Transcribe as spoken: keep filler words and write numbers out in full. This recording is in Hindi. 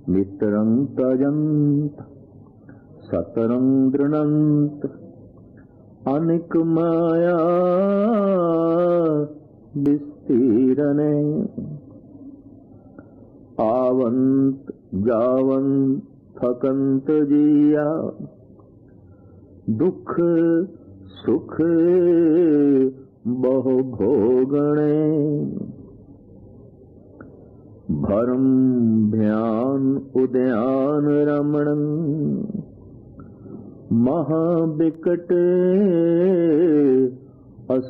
मित्रं तजन्त सतरं दृणन्त अनिक माया विस्तीरणे आवंत जावंत थकंत जिया दुख सुख बहु भोगणे भरम ध्यान उद्यान रमणं महाविकटे